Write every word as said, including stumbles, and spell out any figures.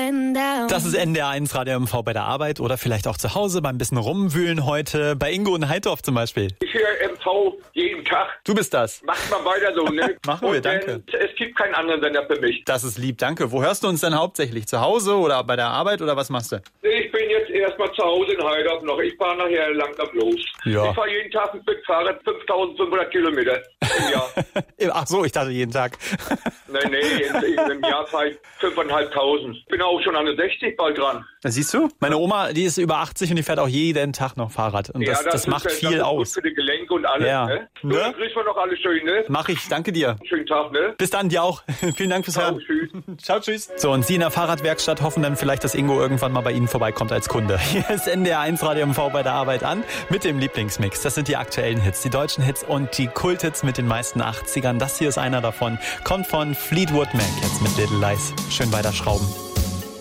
going down. Das ist N D R eins Radio M V bei der Arbeit oder vielleicht auch zu Hause beim bisschen rumwühlen heute. Bei Ingo in Heidorf zum Beispiel. Ich höre M V jeden Tag. Du bist das. Macht mal weiter so, ne? Machen wir, Und, danke. äh, es gibt keinen anderen Sender für mich. Das ist lieb, danke. Wo hörst du uns denn hauptsächlich? Zu Hause oder bei der Arbeit oder was machst du? Ich bin jetzt erstmal zu Hause in Heidorf noch. Ich fahre nachher langsam los. Ja. Ich fahre jeden Tag mit Fahrrad fünftausendfünfhundert Kilometer im Jahr. Ach so, ich dachte jeden Tag. nee, nee, in, in, im Jahr fahre ich fünftausendfünfhundert. Ich bin auch schon an der sechzig bald dran. Da siehst du, meine Oma, die ist über achtzig und die fährt auch jeden Tag noch Fahrrad. Und das, ja, das, das macht ist, viel das ist aus. Gut für die Gelenke und alles, Ja. ne? So, Ne? dann grüßen wir noch alle schön, ne? Mach ich, danke dir. Schönen Tag, ne? Bis dann, dir auch. Vielen Dank fürs Ciao, Hören. tschüss. Ciao, tschüss. So, und Sie in der Fahrradwerkstatt hoffen dann vielleicht, dass Ingo irgendwann mal bei Ihnen vorbeikommt als Kunde. Hier ist N D R eins Radio M V bei der Arbeit an mit dem Lieblingsmix. Das sind die aktuellen Hits, die deutschen Hits und die Kulthits mit den meisten achtzigern. Das hier ist einer davon. Kommt von Fleetwood Mac jetzt mit Little Lies. Schön weiter schrauben.